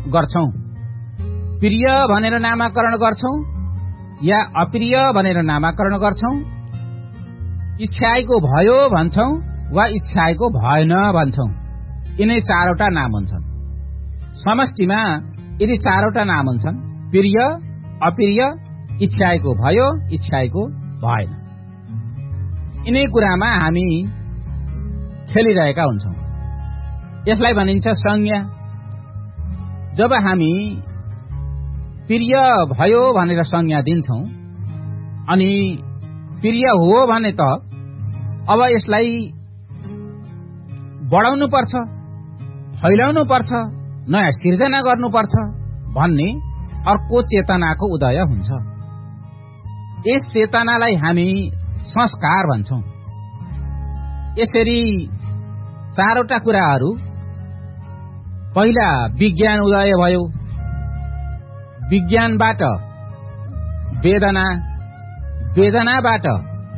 गर्छौं, प्रिय भनेर नामाकरण गर्छौं या अप्रिय भनेर नामाकरण गर्छौं, इच्छाएको भयो भन्छौं वा इच्छाएको भएन भन्छौं। यिनै चारवटा नाम हुन्छन्। समष्टिमा यदि चारवटा नाम हुन्छन्, प्रिय, अप्रिय, इच्छाएको भयो, इच्छाएको भएन। यिनै कुरामा हामी खेलिरहेका हुन्छौं। यसलाई भनिन्छ संज्ञा। जब हामी प्रिय भयो भनेर संज्ञा दिन्छौं अनि प्रिय हो भने त अब यसलाई बढाउनु पर्छ, फैलाउनु पर्छ, नयाँ सिर्जना गर्नुपर्छ भन्ने अर्को चेतनाको उदय हुन्छ। यस चेतनालाई हामी संस्कार भन्छौं। यसरी चारवटा कुराहरू, पहिला विज्ञान उदय भयो, विज्ञानबाट वेदना, वेदनाबाट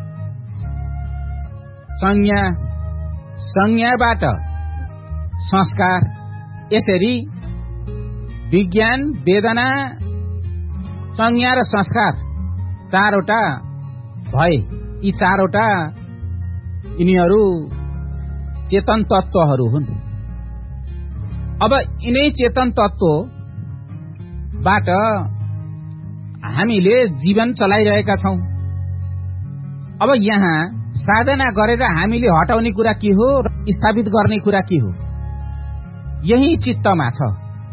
संज्ञा, संज्ञाबाट संस्कार। यसरी विज्ञान, वेदना, संज्ञा र संस्कार चारवटा भए। यी चारवटा यिनीहरू चेतन तत्त्वहरू हुन्। अब यिनै चेतन तत्त्वबाट हामीले जीवन चलाइरहेका छौं। अब यहाँ साधना गरेर हामीले हटाउने कुरा के हो र स्थापित गर्ने कुरा के हो? यही चित्तमा छ।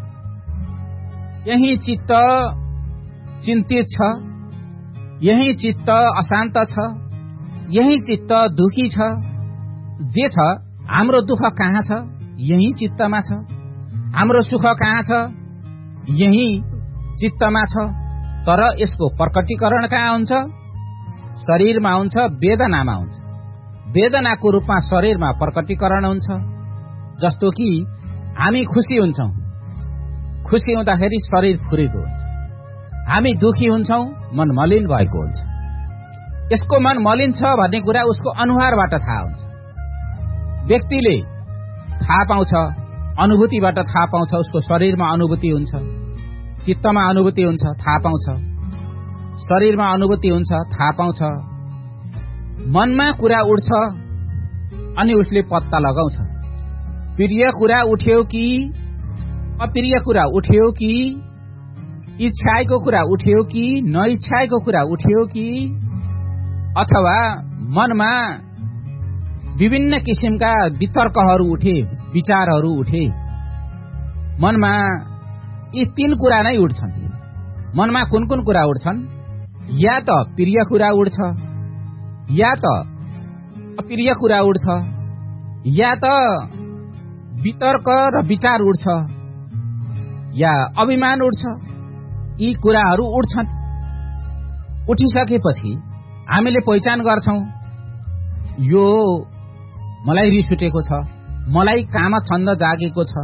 यही चित्त चिन्तित छ, यही चित्त अशान्त छ, यही चित्त दुखी छ। जे छ, हाम्रो दुःख कहाँ छ? यही चित्तमा छ। हाम्रो सुख कहाँ छ? यही चित्तमा छ। तर यसको प्रकटीकरण कहाँ हुन्छ? शरीरमा हुन्छ, वेदनामा हुन्छ। वेदनाको रूपमा शरीरमा प्रकटीकरण हुन्छ। जस्तो कि हामी खुसी हुन्छौं, खुसी हुँदाखेरि शरीर फुरेको हुन्छ। हामी दुखी हुन्छौं, मन मलिन भएको हुन्छ। यसको मन मलिन छ भन्ने कुरा उसको अनुहारबाट थाहा हुन्छ। व्यक्तिले थाहा पाउँछ, अनुभूतिबाट थाहा पाउँछ। उसको शरीरमा अनुभूति हुन्छ, चित्तमा अनुभूति हुन्छ, थाहा पाउँछ। शरीरमा अनुभूति हुन्छ, थाहा पाउँछ। मनमा कुरा उठ्छ अनि उसले पत्ता लगाउँछ। प्रिय कुरा उठ्यो कि अप्रिय कुरा उठ्यो कि इच्छाएको कुरा उठ्यो कि नइच्छाएको कुरा उठ्यो कि, अथवा मनमा विभिन्न किसिमका वितर्कहरू उठे, विचारहरू उठे। मनमा यी तीन कुरा नै उठ्छन्। मनमा कुन कुन कुरा उठ्छन्? या त प्रिय कुरा उठ्छ, या त अप्रिय कुरा उठ्छ, या त वितर्क र विचार उठ्छ, या अभिमान उठ्छ। यी कुराहरू उठ्छन्। उठिसकेपछि हामीले पहिचान गर्छौं, यो मलाई रिस उठेको छ, मलाई काम छन्द जागेको छ,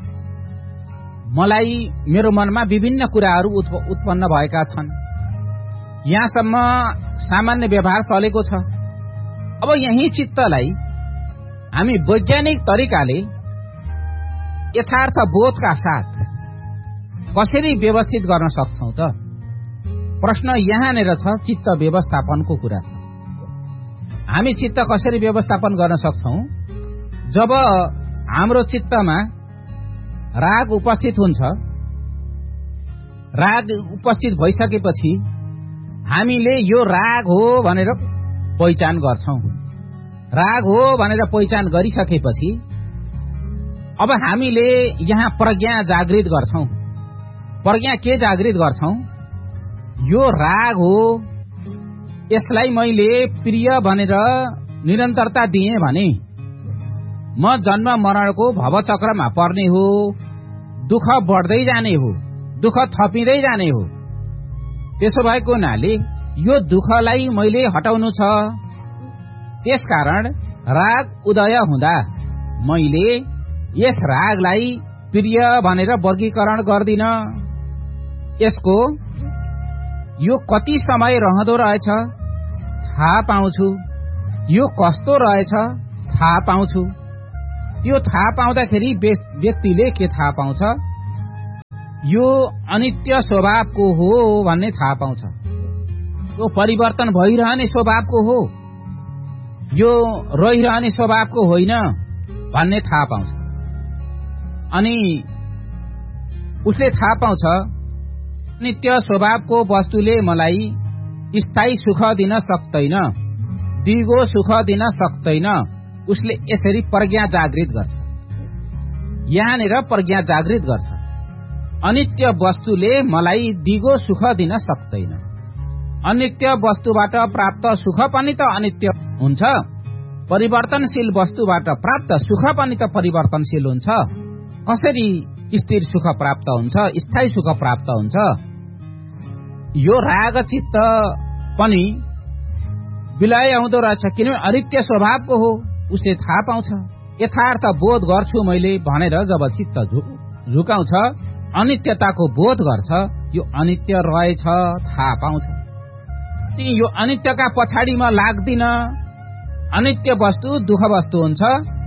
मलाई मेरो मनमा विभिन्न कुराहरू उत्पन्न भएका छन्। यहाँसम्म सामान्य व्यवहार चलेको छ। अब यही चित्तलाई हामी वैज्ञानिक तरिकाले यथार्थ बोधका साथ कसरी व्यवस्थित गर्न सक्छौं त? प्रश्न यहाँनिर छ। चित्त व्यवस्थापनको कुरा छ। हामी चित्त कसरी व्यवस्थापन गर्न सक्छौं? जब हाम्रो चित्तमा राग उपस्थित हुन्छ, राग उपस्थित भइसकेपछि हामीले यो राग हो भनेर पहिचान गर्छौं। राग हो भनेर पहिचान गरिसकेपछि अब हामीले यहाँ प्रज्ञा जागृत गर्छौं। प्रज्ञा के जागृत गर्छौं? यो राग हो, यसलाई मैले प्रिय भनेर निरन्तरता दिएँ भने म जन्म मरणको भवचक्रमा पर्ने हो, दुःख बढ्दै जाने हो, दुःख थपिँदै जाने हो। त्यसो भएको हुनाले यो दुःखलाई मैले हटाउनु छ। त्यसकारण राग उदय हुँदा मैले यस रागलाई प्रिय भनेर वर्गीकरण गर्दिन। यसको यो कति समय रहँदो रहेछ थाहा पाउँछु, यो कस्तो रहेछ थाहा पाउँछु। यो थाहा पाउँदाखेरि व्यक्तिले के थाहा पाउँछ? यो अनित्य स्वभावको हो भन्ने थाहा पाउँछ। यो परिवर्तन भइरहने स्वभावको हो, यो रहिरहने स्वभावको होइन भन्ने थाहा पाउँछ। अनि उसले थाहा पाउँछ नित्य स्वभावको वस्तुले मलाई स्थायी सुख दिन सक्दैन, दिगो सुख दिन सक्दैन। उसले यसरी प्रज्ञा जागृत गर्छ। यहाँनिर प्रज्ञा जागृत गर्छ। अनित्य वस्तुले मलाई दिगो सुख दिन सक्दैन। अनित्य वस्तुबाट प्राप्त सुख पनि त अनित्य हुन्छ, परिवर्तनशील वस्तुबाट प्राप्त सुख पनि त परिवर्तनशील हुन्छ। कसरी स्थिर सुख प्राप्त हुन्छ, स्थायी सुख प्राप्त हुन्छ? यो राग चित्त पनि विलय आउँदो रहेछ, किनभने अनित्य स्वभावको हो। उसले थाहा पाउँछ, यथार्थ बोध गर्छु मैले भनेर जब चित्त झुकाउँछ, अनित्यताको बोध गर्छ, यो अनित्य रहेछ थाहा पाउँछ। यो अनित्यका पछाडि म लाग्दिन। अनित्य वस्तु दुःख वस्तु हुन्छ।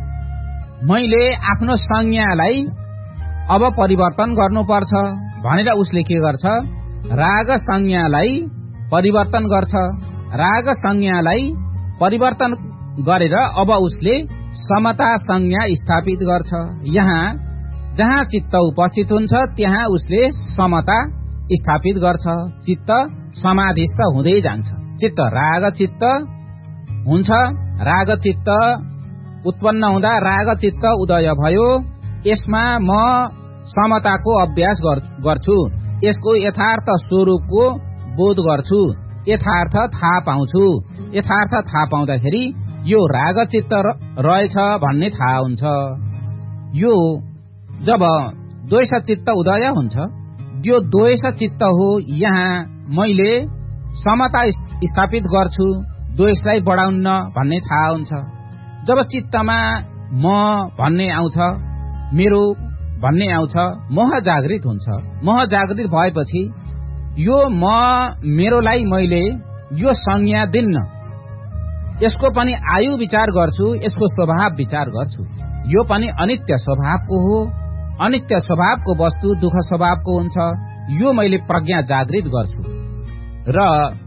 मैले आफ्नो संज्ञालाई अब परिवर्तन गर्नुपर्छ भनेर उसले के गर्छ? राग संज्ञालाई परिवर्तन गर्छ। राग संज्ञालाई परिवर्तन गरेर अब उसले समता संज्ञा स्थापित गर्छ। यहाँ जहाँ चित्त उपस्थित हुन्छ त्यहाँ उसले समता स्थापित गर्छ। चित्त समाधिस्थ हुँदै जान्छ। चित्त राग चित्त हुन्छ। राग चित्त उत्पन्न हुँदा राग चित्त उदय भयो। यसमा म समताको अभ्यास गर्छु, यसको यथार्थ स्वरूपको बोध गर्छु, यथार्थ थाहा पाउँछु। यथार्थ थाहा पाउँदाखेरि यो राग चित्त रहेछ भन्ने थाहा हुन्छ। यो जब द्वेष चित्त उदय हुन्छ, यो द्वेष चित्त हो। यहाँ मैले समता स्थापित गर्छु, द्वेषलाई बढाउन्न भन्ने थाहा हुन्छ। जब चित्तमा म भन्ने आउँछ, मेरो भन्ने आउँछ, मोह जागृत हुन्छ। मोह जागृत भएपछि यो म मेरोलाई मैले यो संज्ञा दिन्न, यसको पनि आयु विचार गर्छु, यसको स्वभाव विचार गर्छु। यो पनि अनित्य स्वभावको हो। अनित्य स्वभावको वस्तु दुःख स्वभावको हुन्छ। यो मैले प्रज्ञा जागृत गर्छु र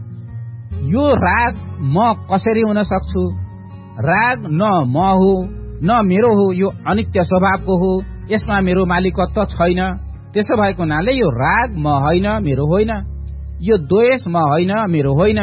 यो राग म कसरी हुन सक्छु? राग न म हो न मेरो हो, यो अनित्य स्वभावको हो। यसमा मेरो मालिकत्व छैन। त्यसो भएको हुनाले यो राग म होइन, मेरो होइन। यो द्वेष म होइन, मेरो होइन।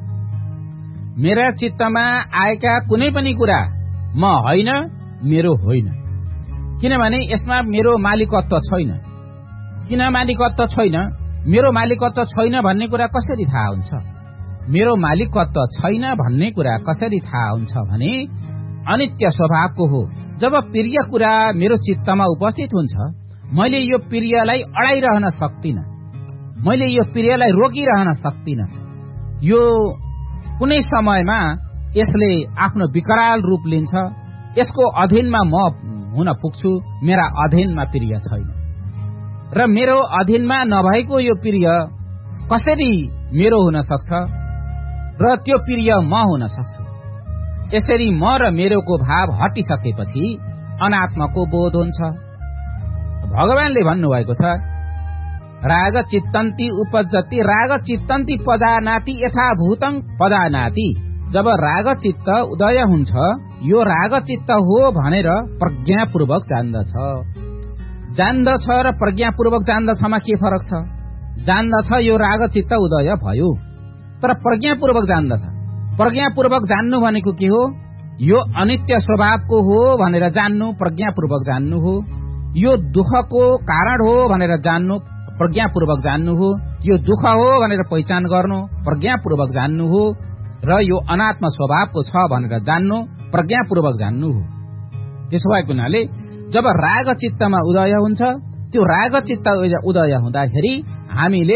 मेरा चित्तमा आएका कुनै पनि कुरा म होइन, मेरो होइन, किनभने यसमा मेरो मालिकत्व छैन। किन मालिकत्व छैन? मेरो मालिकत्व छैन भन्ने कुरा कसरी थाहा हुन्छ? मेरो मालिकत्व छैन भन्ने कुरा कसरी थाहा हुन्छ भने अनित्य स्वभावको हो। जब प्रिय कुरा मेरो चित्तमा उपस्थित हुन्छ, मैले यो प्रियलाई अडाइरहन सक्दिन, मैले यो प्रियलाई रोकिरहन सक्दिन। यो कुनै समयमा यसले आफ्नो विकराल रूप लिन्छ। यसको अधीनमा म हुन पुग्छु। मेरा अधीनमा प्रिय छैन र मेरो अधीनमा नभएको यो प्रिय कसरी मेरो हुन सक्छ र त्यो प्रिय म हुन सक्छु? यसरी म र मेरोको भाव हटिसकेपछि अनात्माको बोध हुन्छ। भगवानले भन्नुभएको छ, राग चित्तन्ति उपजति राग चित्तन्ति पदानाति यथाभूतं पदानाति। जब राग चित्त उदय हुन्छ, यो राग चित्त हो भनेर प्रज्ञापूर्वक जान्दछ र प्रज्ञापूर्वक जान्दछमा के फरक छ? जान्दछ यो राग चित्त उदय भयो, तर प्रज्ञापूर्वक जान्दछ। प्रज्ञापूर्वक जान्नु भनेको के हो? यो अनित्य स्वभावको हो भनेर जान्नु, प्रज्ञापूर्वक जान्नु हो। यो दुःखको कारण हो भनेर जान्नु, प्रज्ञापूर्वक जान्नु हो। यो दुःख हो भनेर पहिचान गर्नु, प्रज्ञापूर्वक जान्नु हो। र यो अनात्म स्वभावको छ भनेर जान्नु, प्रज्ञापूर्वक जान्नु हो। त्यसो भएको हुनाले जब राग चित्तमा उदय हुन्छ, त्यो राग चित्त उदय हुँदाखेरि हामीले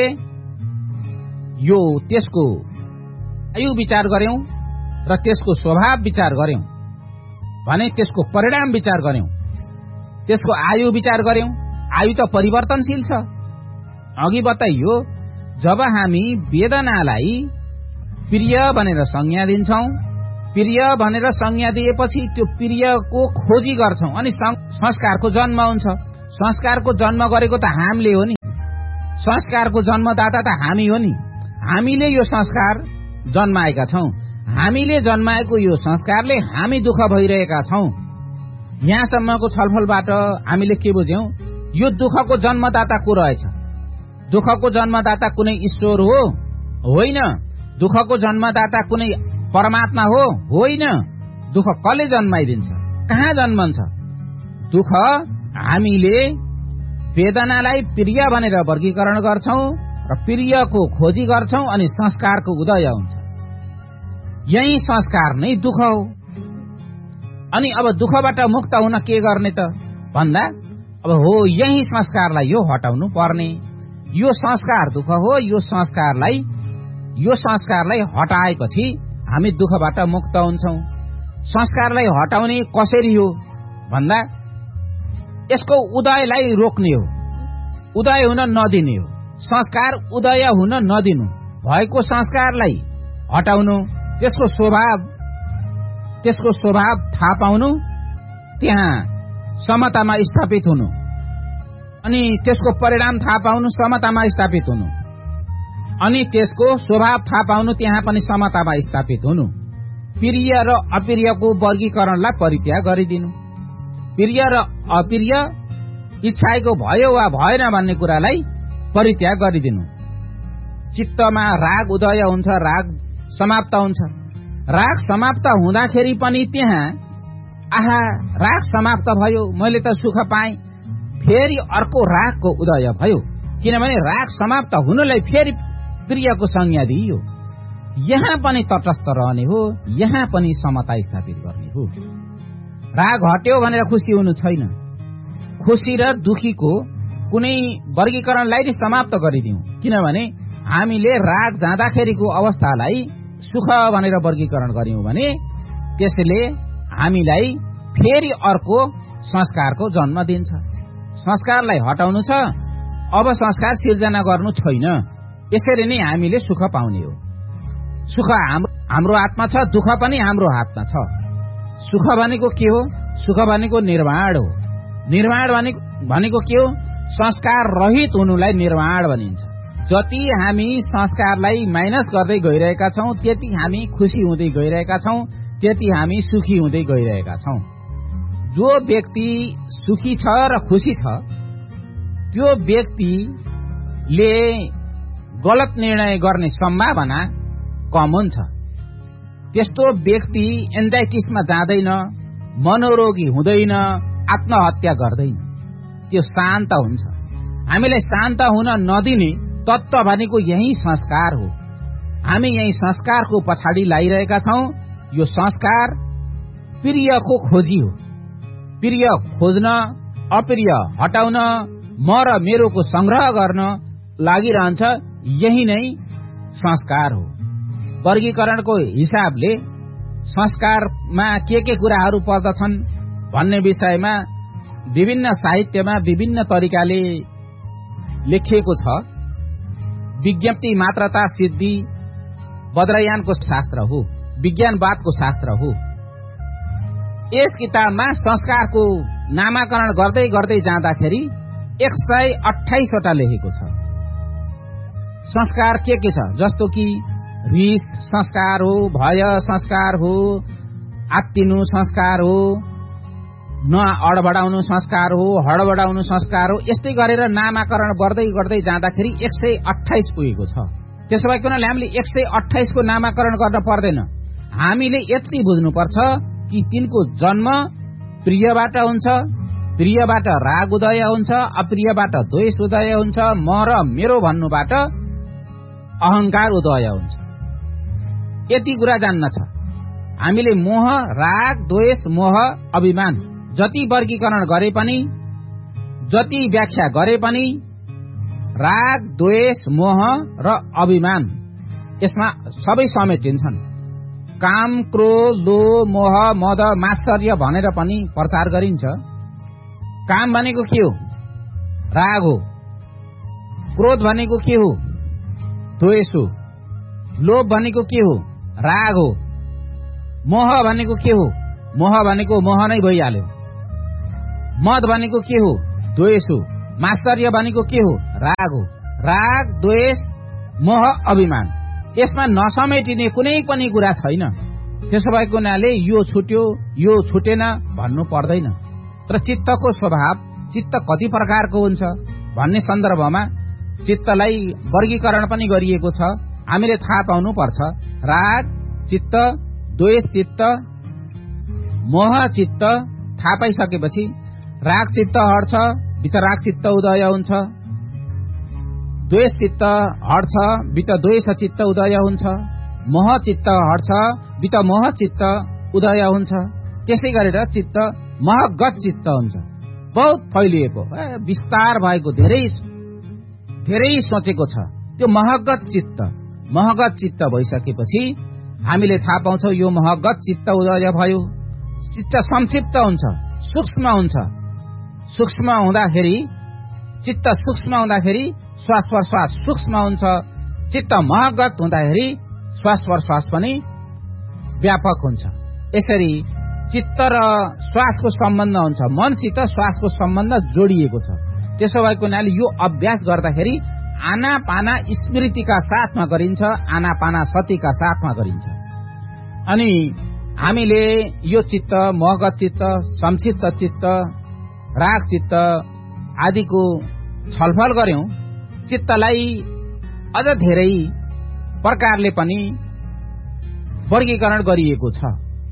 यो त्यसको आयु विचार गर्यौं र त्यसको स्वभाव विचार गर्यौं भने त्यसको परिणाम विचार गर्यौं, त्यसको आयु विचार गर्यौं। आयु त परिवर्तनशील छ। अघि बताइयो, जब हामी वेदनालाई प्रिय भनेर संज्ञा दिन्छौं, प्रिय भनेर संज्ञा दिएपछि त्यो प्रियको खोजी गर्छौं अनि संस्कारको जन्म हुन्छ। संस्कारको जन्म गरेको त हामीले हो नि। संस्कारको जन्मदाता त हामी हो नि। हामीले यो संस्कार जन्माएका छौं। हामीले जन्माएको यो संस्कारले हामी दुःख भइरहेका छौं। यहाँसम्मको छलफलबाट हामीले के बुझ्यौं? यो दुःखको जन्मदाता को रहेछ? दुःखको जन्मदाता कुनै ईश्वर हो? होइन। दुःखको जन्मदाता कुनै परमात्मा हो? होइन। दुःख कसले जन्माइदिन्छ? कहाँ जन्मन्छ? दुःख हामीले वेदनालाई प्रिय भनेर वर्गीकरण गर्छौं र प्रियको खोजी गर्छौं अनि संस्कारको उदय हुन्छ। यही संस्कार नै दुःख हो। अनि अब दुःखबाट मुक्त हुन के गर्ने त भन्दा अब हो यही संस्कारलाई यो हटाउनु पर्ने। यो संस्कार दुःख हो। यो संस्कारलाई हटाएपछि हामी दुःखबाट मुक्त हुन्छौं। संस्कारलाई हटाउने कसरी हो भन्दा यसको उदयलाई रोक्ने हो, उदय हुन नदिने हो। संस्कार उदय हुन नदिनु, भएको संस्कारलाई हटाउनु, त्यसको स्वभाव थाहा पाउनु, त्यहाँ समतामा स्थापित हुनु, अनि त्यसको परिणाम थाहा पाउनु, समतामा स्थापित हुनु, अनि त्यसको स्वभाव थाहा पाउनु, त्यहाँ पनि समतामा स्थापित हुनु। प्रिय र अप्रियको वर्गीकरणलाई परित्याग गरिदिनु। प्रिय र अप्रिय, इच्छाएको भयो वा भएन भन्ने कुरालाई परित्याग गरिदिनु। चित्तमा राग उदय हुन्छ, राग समाप्त हुन्छ। राग समाप्त हुँदाखेरि पनि त्यहाँ आहा राग समाप्त भयो, मैले त सुख पाएँ, फेरि अर्को रागको उदय भयो। किनभने राग समाप्त हुनुलाई फेरि प्रियको संज्ञा दिइयो। यहाँ पनि तटस्थ रहने हो, यहाँ पनि समता स्थापित गर्ने हो। राग हट्यो भनेर खुसी हुनु छैन। खुसी र दुखीको कुनै वर्गीकरणलाई समाप्त गरिदिउँ। किनभने हामीले राग जाँदाखेरिको अवस्थालाई सुख भनेर वर्गीकरण गर्यौं भने त्यसले हामीलाई फेरि अर्को संस्कारको जन्म दिन्छ। संस्कारलाई हटाउनु छ, अब संस्कार सिर्जना गर्नु छैन। यसरी नै हामीले सुख पाउने हो। सुख हाम्रो हातमा छ, दुःख पनि हाम्रो हातमा छ। सुख भनेको के हो? सुख भनेको निर्वाण हो। निर्वाण भनेको के हो? संस्कार रहित हुनुलाई निर्वाण भनिन्छ। जति हामी संस्कारलाई माइनस गर्दै गइरहेका छौं त्यति हामी खुसी हुँदै गइरहेका छौं, त्यति हामी सुखी हुँदै गइरहेका छौं। जो व्यक्ति सुखी छ र खुसी छ त्यो व्यक्तिले गलत निर्णय गर्ने सम्भावना कम हुन्छ। त्यस्तो व्यक्ति एन्जाइटिसमा जाँदैन, मनोरोगी हुँदैन, आत्महत्या गर्दैन। त्यो शान्त हुन्छ। हामीलाई शान्त हुन नदिने तत्त्व भनेको यही संस्कार हो। हामी यही संस्कारको पछाडि लागिरहेका छौं। यो संस्कार प्रियको खोजी हो। प्रिय खोज्न, अप्रिय हटाउन, म र मेरोको संग्रह गर्न लागिरहन्छ। यही नै संस्कार हो। वर्गीकरणको हिसाबले संस्कारमा के कुराहरू पर्दछन् भन्ने विषयमा विभिन्न साहित्यमा विभिन्न तरिकाले लेखिएको छ। विज्ञप्ति मात्रता सिद्धि बद्रयानको शास्त्र हो, विज्ञानवादको शास्त्र हो। यस किताबमा संस्कारको नामाकरण गर्दै गर्दै जाँदाखेरि 128 वटा लेखेको छ। संस्कार के छ? जस्तो कि रिस संस्कार हो, भय संस्कार हो, आत्तिनु संस्कार हो, अडबडाउनु संस्कार हो, हडबडाउनु संस्कार हो। यस्तै गरेर नामाकरण गर्दै गर्दै जाँदाखेरि 128 पुगेको छ। त्यसो भएको हुनाले हामीले 128 को नामाकरण गर्न पर्दैन। हामीले यति बुझ्नुपर्छ कि तिनको जन्म प्रियबाट हुन्छ, प्रियबाट राग उदय हुन्छ, अप्रियबाट द्वेष उदय हुन्छ, म र मेरो भन्नुबाट अहंकार उदय हुन्छ। यति कुरा जान्न छ। हामीले मोह, राग, द्वेष, मोह, अभिमान जति वर्गीकरण गरे पनि, जति व्याख्या गरे पनि राग, द्वेष, मोह र अभिमान यसमा सबै समेटिन्छन्। काम, क्रोध, लोभ, मोह, मद, मात्सर्य भनेर पनि प्रचार गरिन्छ। काम भनेको के हो? राग हो। क्रोध भनेको के हो? द्वेष हो। लोभ भनेको के हो? राग हो। मोह भनेको के हो? मोह भनेको मोह नै भइहाल्यो। मद भनेको के हो? द्वेष हो। मात्सर्य भनेको के हो? राग हो। राग, द्वेष, मोह, अभिमान, यसमा नसमेटिने कुनै पनि कुरा छैन। त्यसो भएको हुनाले यो छुट्यो यो छुटेन भन्नु पर्दैन। तर चित्तको स्वभाव, चित्त कति प्रकारको हुन्छ भन्ने सन्दर्भमा चित्तलाई वर्गीकरण पनि गरिएको छ। हामीले थाहा पाउनु पर्छ। राग चित्त, द्वेष चित्त, मोह चित्त थाहा पाइसकेपछि राग चित्त हट्छ, वितराग चित्त उदय हुन्छ। द्वेष चित्त हट्छ, वित द्वेष चित्त उदय हुन्छ। मोह चित्त हट्छ, वित मोह चित्त उदय हुन्छ। त्यसै गरेर चित्त महगत चित्त हुन्छ, बहुत फैलिएको, विस्तार भएको, धेरै सोचेको छ। त्यो महगत चित्त भइसकेपछि हामीले थाहा पाउँछौ यो महगत चित्त उदय भयो। चित्त संक्षिप्त हुन्छ, सूक्ष्म हुन्छ। सूक्ष्म हुँदाखेरि, चित्त सूक्ष्म हुँदाखेरि श्वास प्रश्वास सूक्ष्म हुन्छ। चित्त महगत हुँदाखेरि श्वास प्रश्वास पनि व्यापक हुन्छ। यसरी चित्त र श्वासको सम्बन्ध हुन्छ, मनसित श्वासको सम्बन्ध जोडिएको छ। त्यसो भएको हुनाले यो अभ्यास गर्दाखेरि आनापाना स्मृतिका साथमा गरिन्छ, आनापाना सतिका साथमा गरिन्छ। अनि हामीले यो चित्त, महगत चित्त, संक्षिप्त चित्त, राग चित्त आदिको छलफल गर्यौं। चित्तलाई अझ धेरै प्रकारले पनि वर्गीकरण गरिएको छ।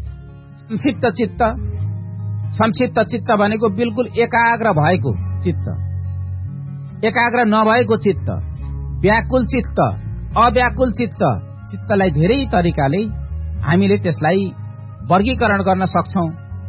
संक्षिप्त चित्त भनेको बिल्कुल एकाग्र भएको चित्त, एकाग्र नभएको चित्त, व्याकुल चित्त, अव्याकुल चित्त। चित्तलाई धेरै तरिकाले हामीले त्यसलाई वर्गीकरण गर्न सक्छौं।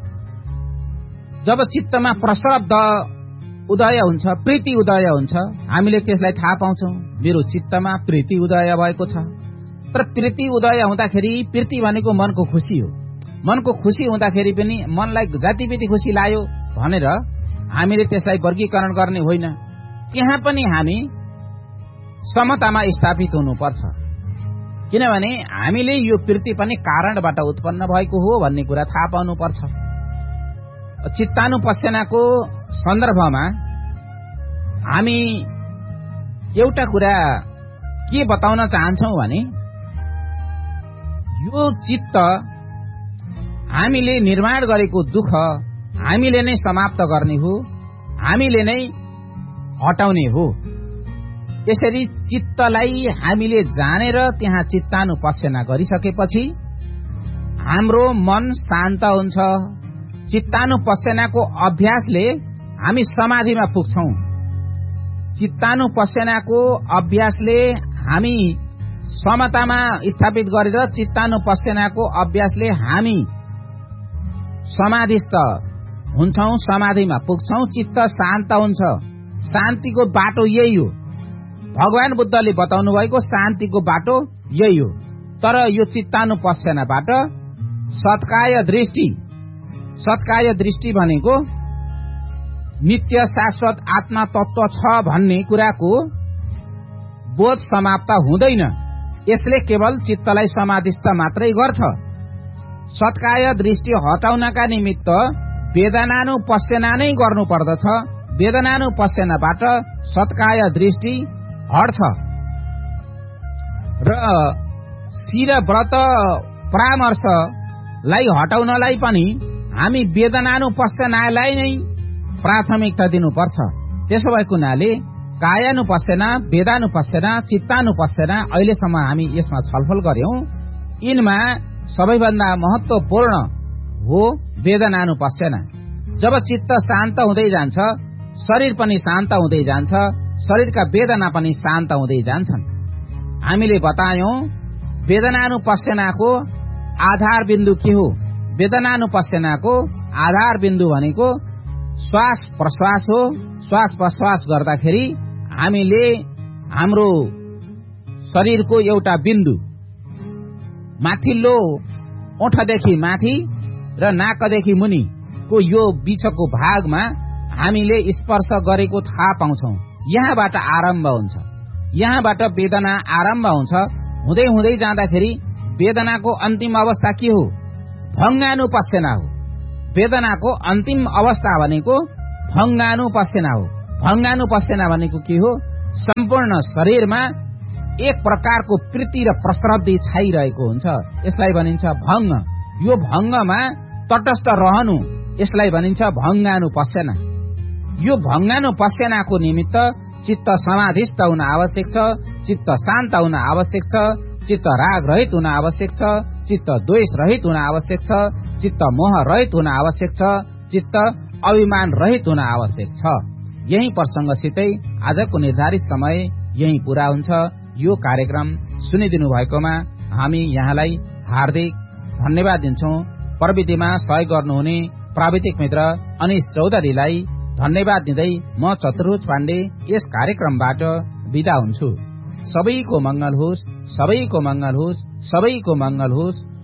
जब चित्तमा प्रशब्द उदय हुन्छ, प्रीति उदय हुन्छ, हामीले त्यसलाई थाहा पाउँछौं मेरो चित्तमा प्रीति उदय भएको छ। तर प्रीति उदय हुँदाखेरि, प्रीति भनेको मनको खुसी हो, मनको खुसी हुँदाखेरि पनि मनलाई जतिपिति खुसी लाग्यो भनेर हामीले त्यसलाई वर्गीकरण गर्ने होइन। त्यहाँ पनि हामी समतामा स्थापित हुनुपर्छ। किनभने हामीले यो प्रीति पनि कारणबाट उत्पन्न भएको हो भन्ने कुरा थाहा पाउनुपर्छ। चित्तानुपसेनाको सन्दर्भमा हामी एउटा कुरा के बताउन चाहन्छौं भने यो चित्त हामीले निर्माण गरेको दुःख हामीले नै समाप्त गर्ने हो, हामीले नै हटाउने हो। यसरी चित्तलाई हामीले जानेर त्यहाँ चित्तानुपसेना गरिसकेपछि हाम्रो मन शान्त हुन्छ। चित्तानुपसेनाको अभ्यासले हामी समाधिमा पुग्छौं। चित्तानुपसेनाको अभ्यासले हामी समतामा स्थापित गरेर चित्तानुपसेनाको अभ्यासले हामी समाधिस्थ हुन्छौं, समाधिमा पुग्छौं, चित्त शान्त हुन्छ। शान्तिको बाटो यही हो, भगवान बुद्धले बताउनु भएको शान्तिको बाटो यही हो। तर यो चित्तानुपसेनाबाट सत्काय दृष्टि भनेको नित्य शाश्वत आत्मा तत्व छ भन्ने कुराको बोध समाप्त हुँदैन। यसले केवल चित्तलाई समाधिस्थ मात्रै गर्छ। सत्काय दृष्टि हटाउनका निमित्त वेदनानुपसेना नै गर्नु पर्दछ। वेदनानुपसेनाबाट सत्काय दृष्टि हट्छ र शिर व्रत परामर्शलाई हटाउनलाई पनि हामी वेदनानुपसेनालाई नै प्राथमिकता दिनुपर्छ। त्यसो भएको हुनाले कायानुपसेना, वेदानुपसेना, चित्तानुपसेना अहिलेसम्म हामी यसमा छलफल गर्यौं। यिनमा सबैभन्दा महत्वपूर्ण हो वेदनानुपसेना। जब चित्त शान्त हुँदै जान्छ, शरीर पनि शान्त हुँदै जान्छ, शरीरका वेदना पनि शान्त हुँदै जान्छन्। हामीले बतायौं वेदनानुपसेनाको आधार बिन्दु के हो। वेदनानुपसेनाको आधार बिन्दु भनेको श्वास प्रश्वास हो। श्वास प्रश्वास गर्दाखेरि हामीले हाम्रो शरीरको एउटा बिन्दु माथिल्लो ओठदेखि माथि र नाकदेखि मुनिको यो बीचको भागमा हामीले स्पर्श गरेको थाहा पाउँछौं। यहाँबाट आरम्भ हुन्छ, यहाँबाट वेदना आरम्भ हुन्छ। हुँदै हुँदै जाँदाखेरि वेदनाको अन्तिम अवस्था के हो? भङ्गानुपसेना हो। वेदनाको अन्तिम अवस्था भनेको भङ्गानुपसेना हो। भङ्गानुपसेना भनेको के हो? सम्पूर्ण शरीरमा एक प्रकारको प्रीति र प्रसरब्धि छाइरहेको हुन्छ। यसलाई भनिन्छ भङ्ग। यो भङ्गमा तटस्थ रहनु, यसलाई भनिन्छ भङ्गानुपस्यना। यो भङ्गानुपस्यनाको निमित्त चित्त समाधिस्थ हुन आवश्यक छ, चित्त शान्त हुन आवश्यक छ, चित्त राग रहित हुन आवश्यक छ, चित्त द्वेष रहित हुन आवश्यक छ, चित्त मोह रहित हुन आवश्यक छ, चित्त अभिमान रहित हुन आवश्यक छ। यही प्रसंगसितै आजको निर्धारित समय यही पूरा हुन्छ। यो कार्यक्रम सुनिदिनु भएकोमा हामी यहाँलाई हार्दिक धन्यवाद दिन्छौं। प्रविधिमा सहयोग गर्नुहुने प्राविधिक मित्र अनिश चौधरीलाई धन्यवाद दिँदै म चतुर्भुज पाण्डे यस कार्यक्रमबाट बिदा हुन्छु। सबैको मंगल होस्, सबैको मंगल होस्, सबैको मंगल होस्।